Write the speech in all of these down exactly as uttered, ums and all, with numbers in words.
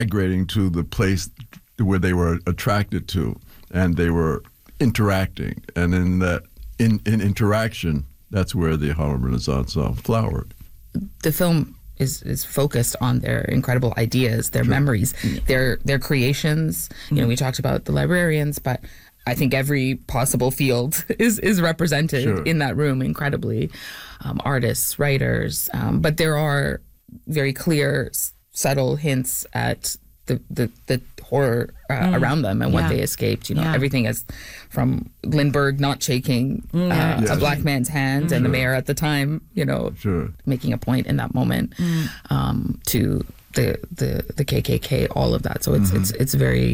migrating to the place where they were attracted to, and they were interacting. And in that in, in interaction, that's where the Harlem Renaissance uh, flowered. The film is is focused on their incredible ideas, their Sure. memories, their their creations. You know, we talked about the librarians, but I think every possible field is is represented Sure. in that room incredibly. Um, artists, writers, um, but there are very clear, s- subtle hints at the the, the horror uh, Mm. around them and what Yeah. they escaped. You know, Yeah. everything is from Lindbergh not shaking uh, Yeah. Yes. a black man's hand, and the mayor at the time, you know, Sure. making a point in that moment um, to the, the the K K K, all of that. So it's it's it's very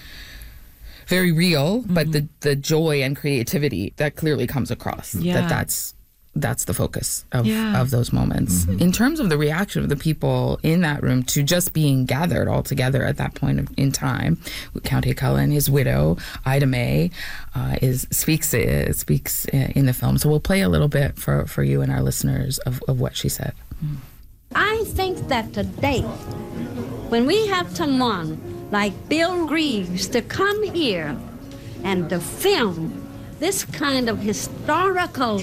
very real, but the the joy and creativity that clearly comes across. Yeah. That that's that's the focus of Yeah. of those moments. In terms of the reaction of the people in that room to just being gathered all together at that point of, in time, Count Cullen, his widow, Ida May, uh, is speaks uh, speaks uh, in the film. So we'll play a little bit for, for you and our listeners of, of what she said. I think that today, when we have someone like Bill Greaves to come here and to film this kind of historical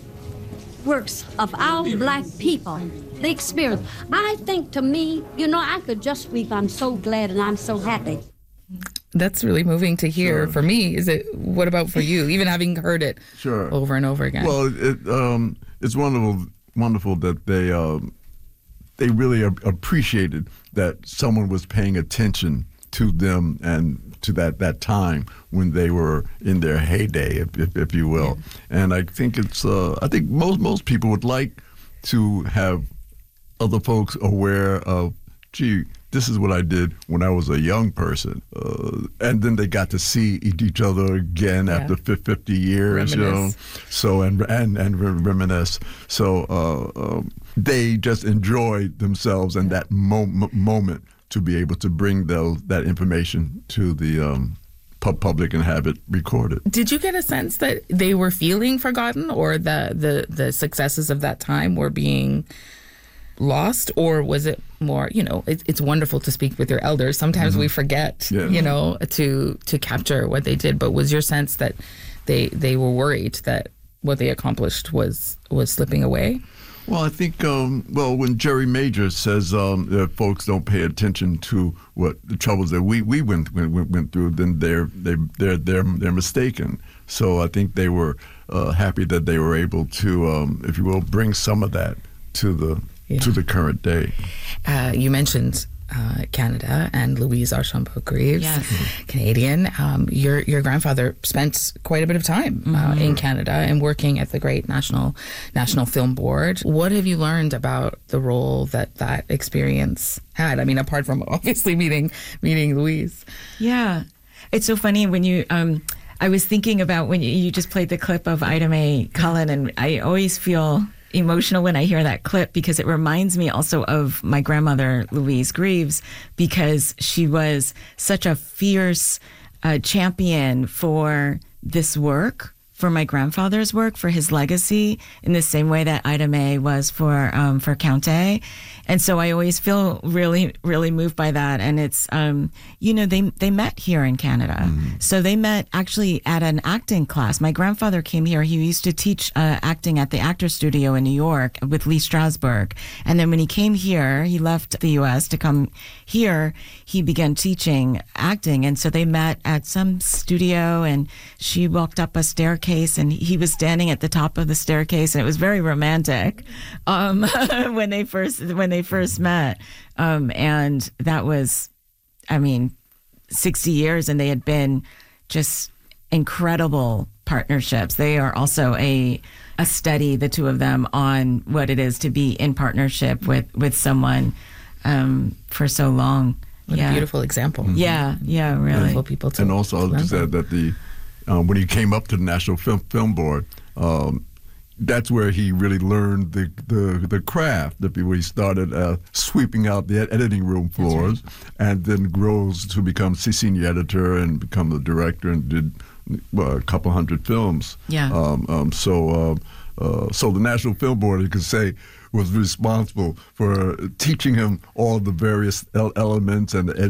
works of our black people, the experience, I think to me, you know, I could just weep. I'm so glad and I'm so happy. That's really moving to hear Sure. for me. Is it? What about for you? Even having heard it Sure. over and over again. Well, it, um, it's wonderful, wonderful that they um, they really a- appreciated that someone was paying attention to them and to that, that time when they were in their heyday, if, if, if you will. And I think it's uh, I think most most people would like to have other folks aware of, gee, this is what I did when I was a young person. Uh, and then they got to see each other again Yeah. after fif- fifty years, you know. Reminisce. So, and and, and re- reminisce. So uh, um, they just enjoyed themselves and that mo- mo- moment to be able to bring those, that information to the um, pub- public and have it recorded. Did you get a sense that they were feeling forgotten, or the, the, the successes of that time were being lost? Or was it more, you know, it, it's wonderful to speak with your elders. Sometimes we forget, Yeah. you know, to to capture what they did. But was your sense that they they were worried that what they accomplished was was slipping away? Well, I think, um, well, when Jerry Major says um, that folks don't pay attention to what the troubles that we, we went, went went through, then they're they they're they're they're mistaken. So I think they were uh, happy that they were able to, um, if you will, bring some of that to the Yeah. to the current day. Uh, you mentioned uh, Canada and Louise Archambault Greaves, Yes. Canadian. Um, your your grandfather spent quite a bit of time uh, in Canada and working at the great National National Film Board. What have you learned about the role that that experience had? I mean, apart from obviously meeting meeting Louise. Yeah. It's so funny when you, um, I was thinking about when you, you just played the clip of Ida May Cullen, and I always feel emotional when I hear that clip because it reminds me also of my grandmother, Louise Greaves, because she was such a fierce uh, champion for this work, for my grandfather's work, for his legacy, in the same way that Ida May was for um, for Countay. And so I always feel really, really moved by that. And it's, um, you know, they they met here in Canada. Mm-hmm. So they met actually at an acting class. My grandfather came here. He used to teach uh, acting at the Actors Studio in New York with Lee Strasberg. And then when he came here, he left the U S to come here. He began teaching acting. And so they met at some studio, and she walked up a staircase and he was standing at the top of the staircase. And it was very romantic um, when they first when they first met. Um, and that was, I mean, sixty years, and they had been just incredible partnerships. They are also a a study, the two of them, on what it is to be in partnership with, with someone um, for so long. What yeah. a beautiful example. Yeah, yeah, really. Beautiful people to And also, I'll to just learn add that the um, when he came up to the National Film Film Board, um, that's where he really learned the the, the craft. Where he started uh, sweeping out the ed- editing room floors, right. and then grows to become senior editor and become the director, and did well, a couple hundred films. Yeah. Um, um, so, uh, uh, so the National Film Board, you could say, was responsible for teaching him all the various el- elements and